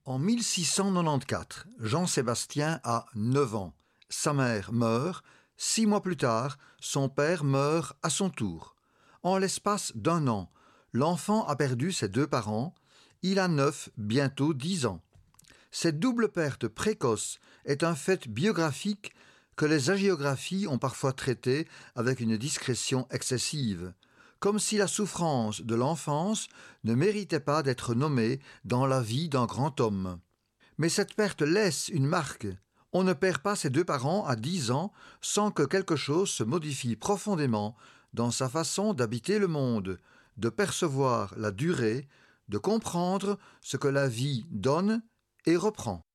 En 1694, Jean-Sébastien a 9 ans. Sa mère meurt. 6 mois plus tard, son père meurt à son tour. En l'espace d'1 an, l'enfant a perdu ses 2 parents. Il a 9, bientôt 10 ans. Cette double perte précoce est un fait biographique que les hagiographies ont parfois traité avec une discrétion excessive, comme si la souffrance de l'enfance ne méritait pas d'être nommée dans la vie d'un grand homme. Mais cette perte laisse une marque. On ne perd pas ses 2 parents à 10 ans sans que quelque chose se modifie profondément dans sa façon d'habiter le monde, de percevoir la durée, de comprendre ce que la vie donne et reprend.